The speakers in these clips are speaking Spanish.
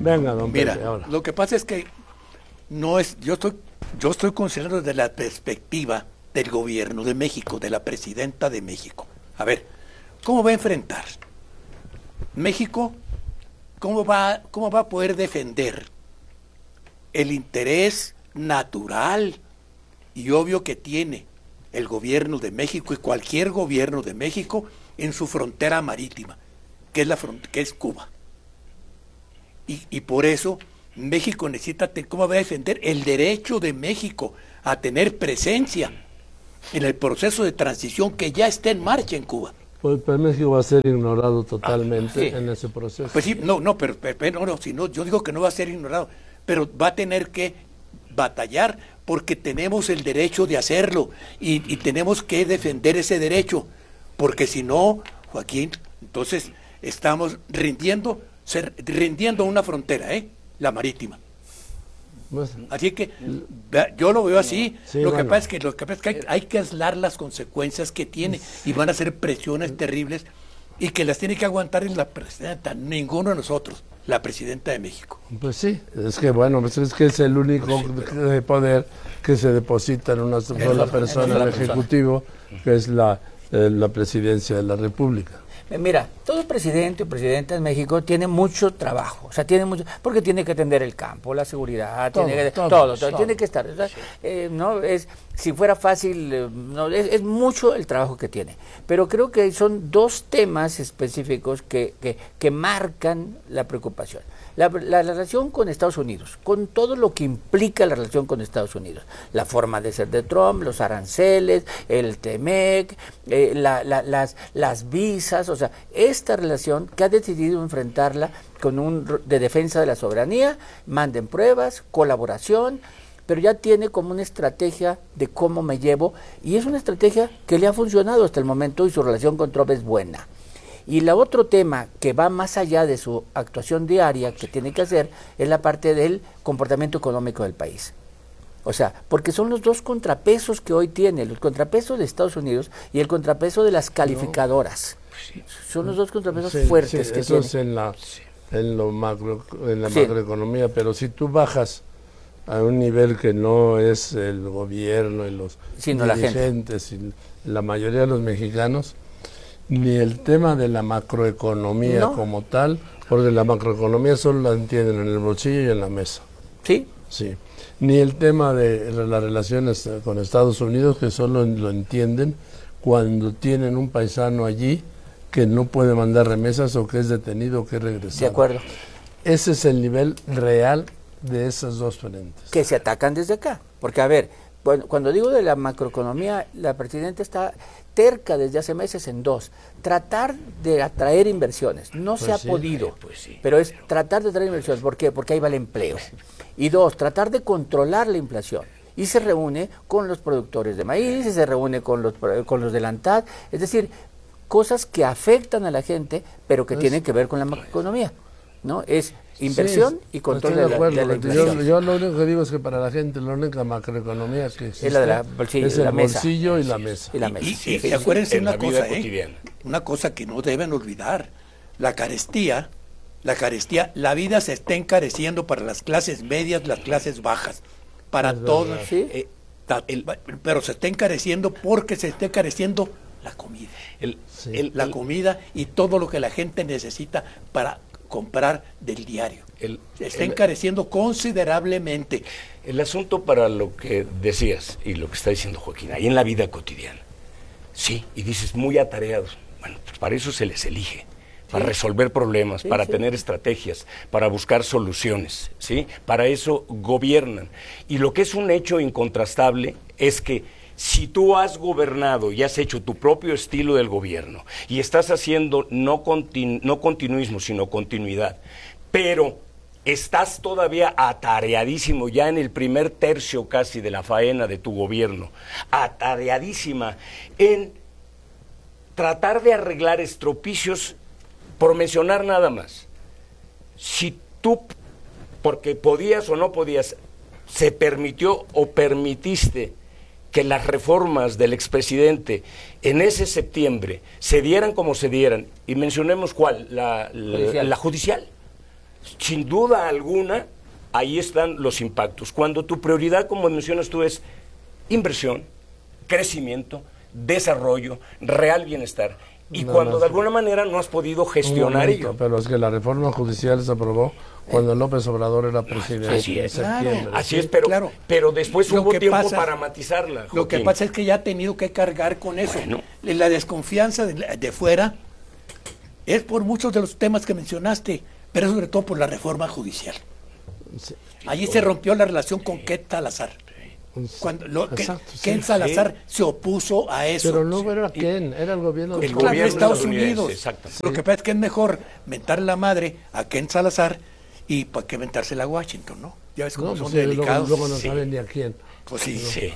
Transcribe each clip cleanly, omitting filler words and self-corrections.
Venga, don Pepe, Mira, ahora. lo que pasa es que no es, yo estoy considerando desde la perspectiva del gobierno de México, de la presidenta de México. A ver, ¿cómo va a enfrentar México? ¿Cómo va a poder defender el interés natural y obvio que tiene el gobierno de México y cualquier gobierno de México en su frontera marítima, que es Cuba? Y por eso México necesita, ¿cómo va a defender el derecho de México a tener presencia en el proceso de transición que ya está en marcha en Cuba? Pues México va a ser ignorado totalmente en ese proceso. Pues sí, yo digo que no va a ser ignorado, pero va a tener que batallar porque tenemos el derecho de hacerlo y tenemos que defender ese derecho, porque si no, Joaquín, entonces estamos rindiendo una frontera, la marítima. Así que yo lo veo así. Sí, lo que pasa es que hay que aislar las consecuencias que tiene y van a ser presiones terribles y que las tiene que aguantar la presidenta, ninguno de nosotros, la presidenta de México. Pues sí, es que es el único poder que se deposita en una sola persona, el Ejecutivo, que es la presidencia de la República. Mira, todo presidente o presidenta en México tiene mucho trabajo, o sea, porque tiene que atender el campo, la seguridad, todo, tiene que estar, o sea, no es, si fuera fácil, no, es mucho el trabajo que tiene, pero creo que son dos temas específicos que marcan la preocupación. La relación con Estados Unidos, con todo lo que implica la relación con Estados Unidos, la forma de ser de Trump, los aranceles, el TEMEC, las visas, o sea, esta relación que ha decidido enfrentarla de defensa de la soberanía, manden pruebas, colaboración, pero ya tiene como una estrategia de cómo me llevo, y es una estrategia que le ha funcionado hasta el momento y su relación con Trump es buena. Y el otro tema que va más allá de su actuación diaria que tiene que hacer es la parte del comportamiento económico del país. O sea, porque son los dos contrapesos que hoy tiene, el contrapeso de Estados Unidos y el contrapeso de las calificadoras. Son los dos contrapesos fuertes que eso tiene. Es en la macroeconomía, pero si tú bajas a un nivel que no es el gobierno y los dirigentes y la mayoría de los mexicanos, ni el tema de la macroeconomía como tal, porque la macroeconomía solo la entienden en el bolsillo y en la mesa. ¿Sí? Sí. Ni el tema de las relaciones con Estados Unidos, que solo lo entienden cuando tienen un paisano allí que no puede mandar remesas o que es detenido o que es regresado. De acuerdo. Ese es el nivel real de esos dos frentes. Que se atacan desde acá. Porque, a ver, cuando digo de la macroeconomía, la presidenta está terca desde hace meses en dos. Tratar de atraer inversiones. No se ha podido, pero es tratar de atraer inversiones. ¿Por qué? Porque ahí va el empleo. Y dos, tratar de controlar la inflación. Y se reúne con los productores de maíz, y se reúne con los de la ANTAD. Es decir, cosas que afectan a la gente, pero que tienen que ver con la macroeconomía, ¿no? Es inversión y control de la inflación. Yo lo único que digo es que para la gente la única macroeconomía que existe es la de bolsillo, es el bolsillo y la mesa. Y acuérdense una cosa, una cosa que no deben olvidar, la carestía, la vida se está encareciendo para las clases medias, las clases bajas, para todos, pero se está encareciendo porque se está encareciendo la comida, la comida y todo lo que la gente necesita para comprar del diario. Se está encareciendo considerablemente. El asunto para lo que decías y lo que está diciendo Joaquín, ahí en la vida cotidiana, sí, y dices muy atareados, bueno, pues para eso se les elige, para resolver problemas, para tener estrategias, para buscar soluciones, ¿sí? Para eso gobiernan. Y lo que es un hecho incontrastable es que si tú has gobernado y has hecho tu propio estilo del gobierno y estás haciendo no continuismo, sino continuidad, pero estás todavía atareadísimo ya en el primer tercio casi de la faena de tu gobierno, atareadísima en tratar de arreglar estropicios, por mencionar nada más. Si tú, porque podías o no podías, se permitió o permitiste que las reformas del expresidente en ese septiembre se dieran como se dieran, y mencionemos cuál, la judicial. sin duda alguna, ahí están los impactos. Cuando tu prioridad, como mencionas tú, es inversión, crecimiento, desarrollo, real bienestar, y cuando de alguna manera no has podido gestionar ello. Pero es que la reforma judicial se aprobó cuando López Obrador era presidente. Así es, en septiembre. así es, pero después hubo tiempo para matizarla, Joaquín. Lo que pasa es que ya ha tenido que cargar con eso. Bueno. La desconfianza de fuera es por muchos de los temas que mencionaste, pero sobre todo por la reforma judicial. Sí. Allí se rompió la relación con Ken Salazar. Cuando Ken Salazar se opuso a eso. Pero no era Ken, era el gobierno de Estados Unidos. Lo que pasa es que es mejor mentar la madre a Ken Salazar y para que mentársela a Washington, ¿no? Ya ves cómo son delicados. Luego no saben ni a quién. Pues sí. Sí.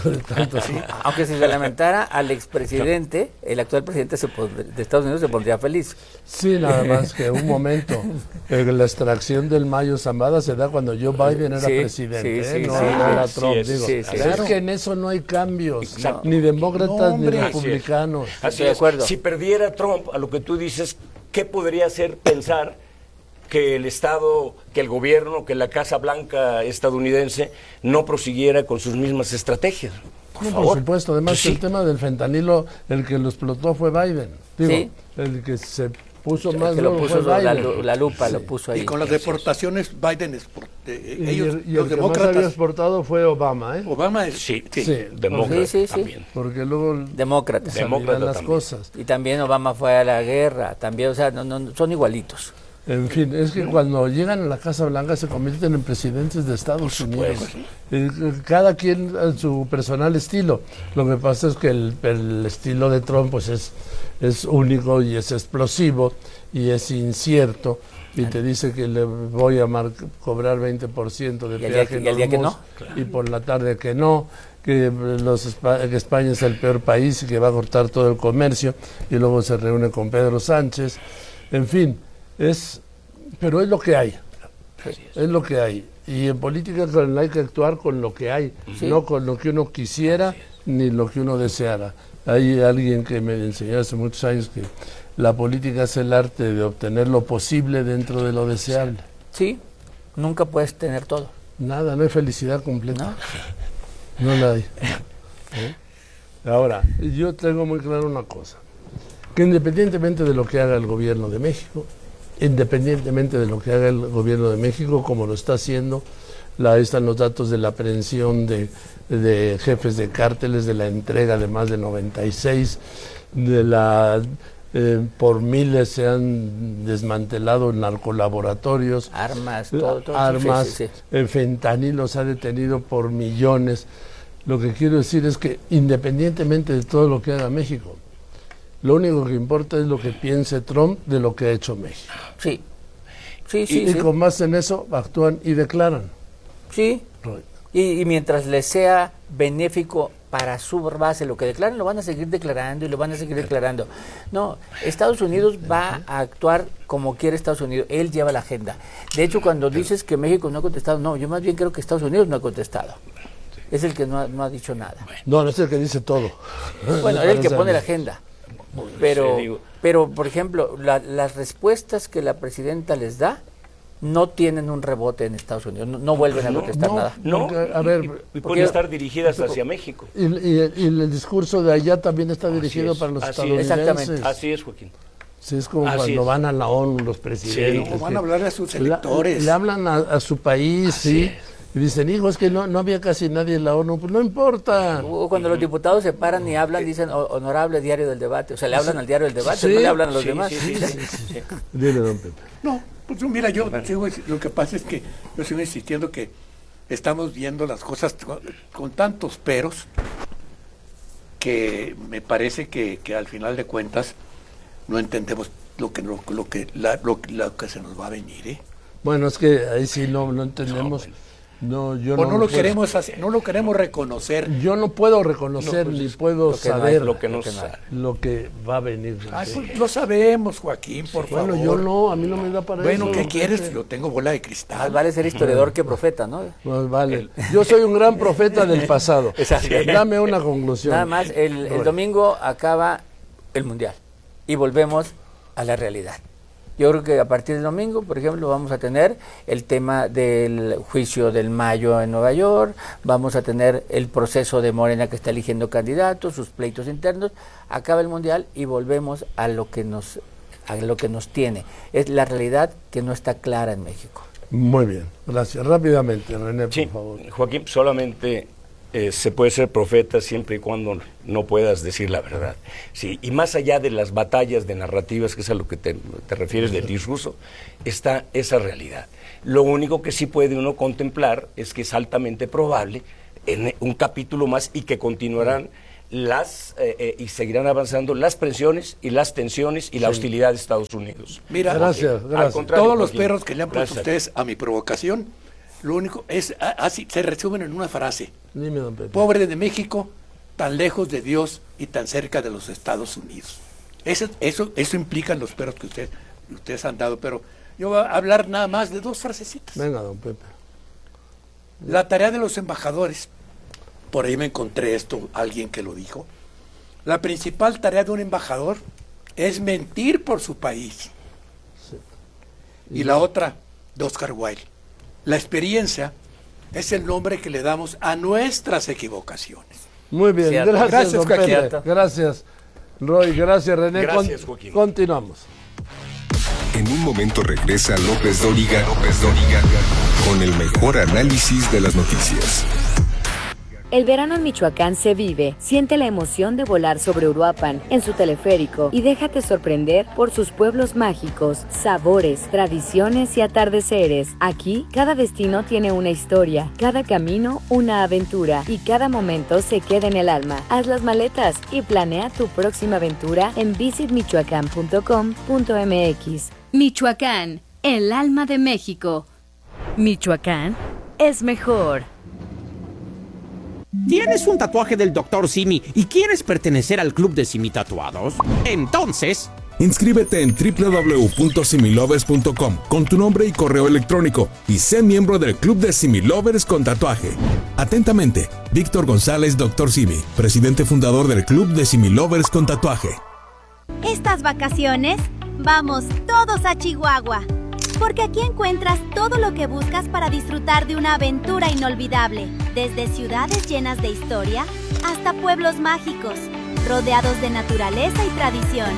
Aunque si se lamentara al expresidente, el actual presidente de Estados Unidos se pondría feliz. Sí, nada más que un momento. La extracción del Mayo Zambada se da cuando Joe Biden era presidente, no era Trump. Es que en eso no hay cambios, ni demócratas ni republicanos. Así es. Si perdiera Trump, a lo que tú dices, ¿qué podría hacer pensar que el Estado, que el gobierno, que la Casa Blanca estadounidense no prosiguiera con sus mismas estrategias? Por supuesto, además el tema del fentanilo, el que lo explotó fue Biden. El que se puso más duro fue Biden. La lupa lo puso ahí. Y con las deportaciones, Biden ellos, los demócratas. El que más había exportado fue Obama, ¿eh? Obama demócrata también. Porque luego demócratas las cosas. Y también Obama fue a la guerra, también, o sea, no son igualitos. En fin, es que cuando llegan a la Casa Blanca se convierten en presidentes de Estados Unidos. Cada quien a su personal estilo. Lo que pasa es que el estilo de Trump pues es único y es explosivo y es incierto. Y te dice que le voy a cobrar 20% de peaje en Hormuz, y por la tarde que no, que España es el peor país y que va a cortar todo el comercio, y luego se reúne con Pedro Sánchez. En fin. Pero es lo que hay, es lo que hay, y en política hay que actuar con lo que hay, no con lo que uno quisiera ni lo que uno deseara. Hay alguien que me enseñó hace muchos años que la política es el arte de obtener lo posible dentro de lo deseable. Sí, nunca puedes tener todo. Nada, no hay felicidad completa, no la hay. Ahora, yo tengo muy claro una cosa, que independientemente de lo que haga el gobierno de México, como lo está haciendo, ahí están los datos de la aprehensión de jefes de cárteles, de la entrega de más de 96, por miles se han desmantelado narcolaboratorios, armas, fentanilo se ha detenido por millones. Lo que quiero decir es que independientemente de todo lo que haga México, lo único que importa es lo que piense Trump de lo que ha hecho México. Sí. Y con más en eso actúan y declaran. Sí. Y mientras les sea benéfico para su base lo que declaran, lo van a seguir declarando y lo van a seguir declarando. No, Estados Unidos va a actuar como quiere Estados Unidos. Él lleva la agenda. De hecho, cuando dices que México no ha contestado, no, yo más bien creo que Estados Unidos no ha contestado. Es el que no ha dicho nada. No es el que dice todo. Bueno, es el que pone la agenda. Pero por ejemplo, las respuestas que la presidenta les da no tienen un rebote en Estados Unidos, no vuelven a contestar nada. A ver, y pueden estar dirigidas hacia México. Y el discurso de allá también está dirigido para los estadounidenses. Exactamente. Así es, Joaquín. Sí, es como cuando van a la ONU los presidentes. Sí, van a hablar a sus electores. Le hablan a su país, sí. Y dicen, hijo, es que no había casi nadie en la ONU, pues no importa. O cuando los diputados se paran y hablan, dicen, honorable diario del debate. O sea, le hablan al diario del debate, no le hablan a los demás. Dile, don Pepe. No, pues mira, lo que pasa es que yo sigo insistiendo que estamos viendo las cosas con tantos peros que me parece que al final de cuentas no entendemos lo que se nos va a venir, ¿eh? Bueno, es que ahí sí no entendemos. No lo queremos reconocer. Yo no puedo reconocer ni puedo saber lo que va a venir. Pues lo sabemos, Joaquín, por favor. Bueno, yo no, a mí no me da para eso. Bueno, ¿qué quieres? Yo tengo bola de cristal. Más vale ser historiador que profeta, ¿no? Pues vale. Yo soy un gran profeta del pasado. Dame una conclusión. Nada más, el domingo acaba el Mundial y volvemos a la realidad. Yo creo que a partir del domingo, por ejemplo, vamos a tener el tema del juicio del Mayo en Nueva York, vamos a tener el proceso de Morena que está eligiendo candidatos, sus pleitos internos, acaba el Mundial y volvemos a lo que nos tiene. Es la realidad que no está clara en México. Muy bien, gracias. Rápidamente, René, por favor. Joaquín, solamente se puede ser profeta siempre y cuando no puedas decir la verdad. Sí, y más allá de las batallas de narrativas, que es a lo que te refieres del discurso, está esa realidad. Lo único que sí puede uno contemplar es que es altamente probable en un capítulo más y que continuarán y seguirán avanzando las presiones y las tensiones y la hostilidad de Estados Unidos. Mira, gracias. Todos los perros que le han puesto ustedes a mi provocación, lo único es así, se resumen en una frase. Dime, don Pepe. Pobre de México, tan lejos de Dios y tan cerca de los Estados Unidos. Eso implican los perros que ustedes han dado, pero yo voy a hablar nada más de 2 frasecitas. Venga, don Pepe. La tarea de los embajadores, por ahí me encontré esto, alguien que lo dijo. La principal tarea de un embajador es mentir por su país. Sí. Y la otra, de Oscar Wilde. La experiencia es el nombre que le damos a nuestras equivocaciones. Muy bien, Cierto. Gracias, don Pepe. Gracias, Roy. Gracias, René. Gracias, Joaquín. Continuamos. En un momento regresa López Dóriga con el mejor análisis de las noticias. El verano en Michoacán se vive. Siente la emoción de volar sobre Uruapan en su teleférico y déjate sorprender por sus pueblos mágicos, sabores, tradiciones y atardeceres. Aquí, cada destino tiene una historia, cada camino una aventura y cada momento se queda en el alma. Haz las maletas y planea tu próxima aventura en visitmichoacán.com.mx. Michoacán, el alma de México. Michoacán es mejor. ¿Tienes un tatuaje del Dr. Simi y quieres pertenecer al club de Simi Tatuados? Entonces, inscríbete en www.similovers.com con tu nombre y correo electrónico y sé miembro del club de Similovers con tatuaje. Atentamente, Víctor González, Dr. Simi, presidente fundador del club de Similovers con tatuaje. Estas vacaciones, vamos todos a Chihuahua, porque aquí encuentras todo lo que buscas para disfrutar de una aventura inolvidable, desde ciudades llenas de historia hasta pueblos mágicos, rodeados de naturaleza y tradición.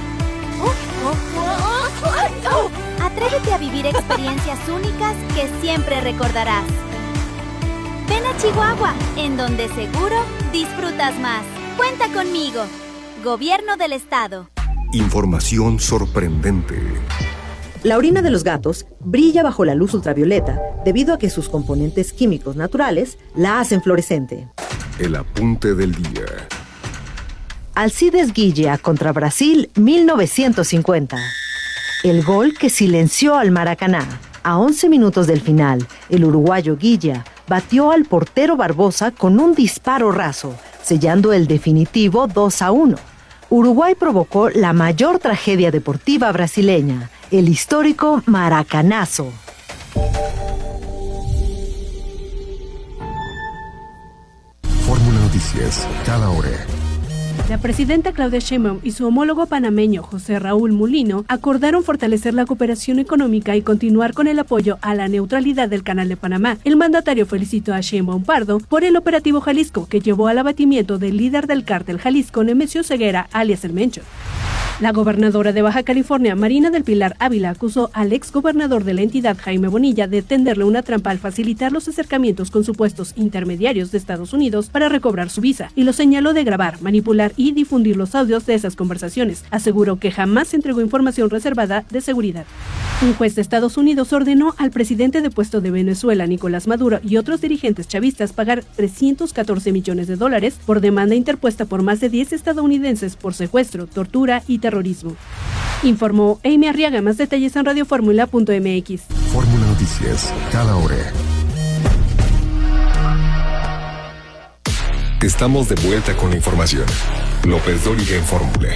Atrévete a vivir experiencias únicas que siempre recordarás. Ven a Chihuahua, en donde seguro disfrutas más. Cuenta conmigo. Gobierno del Estado. Información sorprendente. La orina de los gatos brilla bajo la luz ultravioleta debido a que sus componentes químicos naturales la hacen fluorescente. El apunte del día. Alcides Guilla contra Brasil 1950. El gol que silenció al Maracaná. A 11 minutos del final, el uruguayo Guilla batió al portero Barbosa con un disparo raso, sellando el definitivo 2-1. Uruguay provocó la mayor tragedia deportiva brasileña, el histórico Maracanazo. Fórmula Noticias, cada hora. La presidenta Claudia Sheinbaum y su homólogo panameño José Raúl Mulino acordaron fortalecer la cooperación económica y continuar con el apoyo a la neutralidad del Canal de Panamá. El mandatario felicitó a Sheinbaum Pardo por el operativo Jalisco que llevó al abatimiento del líder del cártel Jalisco, Nemesio Ceguera, alias El Mencho. La gobernadora de Baja California, Marina del Pilar Ávila, acusó al exgobernador de la entidad, Jaime Bonilla, de tenderle una trampa al facilitar los acercamientos con supuestos intermediarios de Estados Unidos para recobrar su visa, y lo señaló de grabar, manipular y difundir los audios de esas conversaciones. Aseguró que jamás entregó información reservada de seguridad. Un juez de Estados Unidos ordenó al presidente depuesto de Venezuela, Nicolás Maduro, y otros dirigentes chavistas pagar $314 millones por demanda interpuesta por más de 10 estadounidenses por secuestro, tortura y terrorismo. Informó Amy Arriaga. Más detalles en radioformula.mx. Fórmula Noticias, cada hora. Estamos de vuelta con la información. López Dóriga en Fórmula.